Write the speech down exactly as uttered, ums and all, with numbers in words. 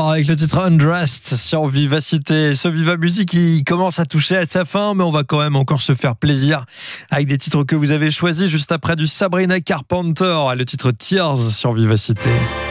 avec le titre Undressed sur Vivacité. Ce Viva Musique qui commence à toucher à sa fin, mais on va quand même encore se faire plaisir avec des titres que vous avez choisis juste après du Sabrina Carpenter, le titre Tears sur Vivacité.